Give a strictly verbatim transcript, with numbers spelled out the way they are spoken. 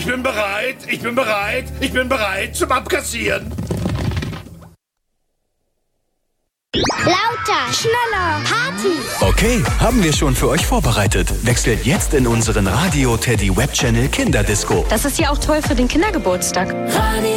Ich bin bereit, ich bin bereit, ich bin bereit zum Abkassieren. Lauter, schneller, Party. Okay, haben wir schon für euch vorbereitet. Wechselt jetzt in unseren Radio Teddy Web Channel Kinderdisco. Das ist ja auch toll für den Kindergeburtstag. Radio